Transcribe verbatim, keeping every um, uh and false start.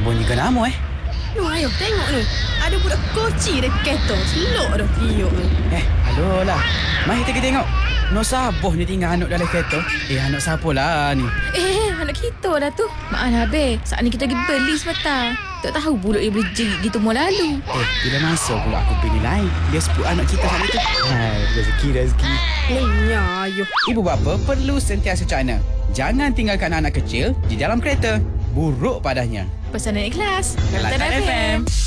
bunyi kenapa eh? Nu, ayo tengok nu. Ada budak koci dekat kereta. Selok dah tiup nu. Eh, aloh lah. Mari kita tengok. No sabuh ni tinggal anak dalam kereta. Eh, anak siapa lah ni? Eh, anak kita dah tu. Maaf lah, Be. Saat ni kita pergi beli sebentar. Tak tahu budak dia boleh jerit gitu mau lalu. Eh, bila masa pula aku pilih lain. Dia sebut anak kita hari tu. Hai, rezeki-rezeki. Lenya, ayo. Ibu bapa perlu sentiasa cakna. Jangan tinggalkan anak kecil di dalam kereta. Buruk padanya. Pesanan ikhlas. Kelantan F M.